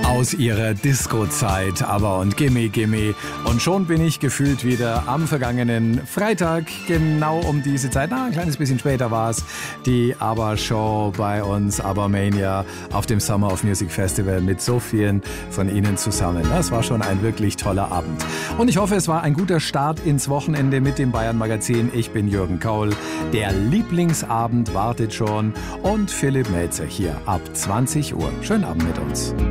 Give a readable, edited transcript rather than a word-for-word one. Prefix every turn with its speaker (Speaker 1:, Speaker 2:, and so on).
Speaker 1: Aus ihrer Disco-Zeit, aber und Gimme, Gimme. Und schon bin ich gefühlt wieder am vergangenen Freitag, genau um diese Zeit. Ein kleines bisschen später war es, die ABBA-Show bei uns, ABBA-Mania, auf dem Summer of Music Festival mit so vielen von Ihnen zusammen. Das war schon ein wirklich toller Abend. Und ich hoffe, es war ein guter Start ins Wochenende mit dem Bayern-Magazin. Ich bin Jürgen Kaul. Der Lieblingsabend wartet schon. Und Philipp Melzer hier ab 20 Uhr. Schönen Abend mit uns.